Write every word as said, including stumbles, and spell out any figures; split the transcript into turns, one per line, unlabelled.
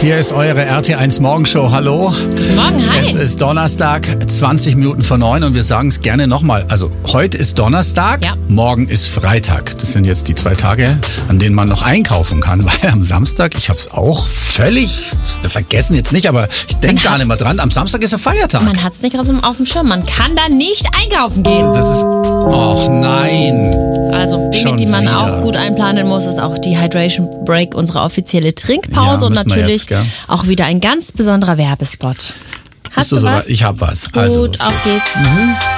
Hier ist eure R T eins Morgenshow. Hallo.
Guten Morgen, hi.
Es ist Donnerstag, zwanzig Minuten vor neun und wir sagen es gerne nochmal. Also heute ist Donnerstag,
Ja.
morgen ist Freitag. Das sind jetzt die zwei Tage, an denen man noch einkaufen kann. Weil am Samstag, ich habe es auch völlig vergessen jetzt nicht, aber ich denke gar nicht mehr dran. Am Samstag ist ja Feiertag.
Man hat es nicht auf dem Schirm. Man kann da nicht einkaufen gehen.
Das ist, ach nein.
Also Dinge,
Schon
die man
wieder.
auch gut einplanen muss, ist auch die Hydration Break, unsere offizielle Trinkpause
Ja,
und
müssen wir
natürlich
jetzt, gell?
auch wieder ein ganz besonderer Werbespot. Hast
Bist du
du
soweit?
was?
Ich hab was.
Gut,
Also, los
auf
geht's.
geht's.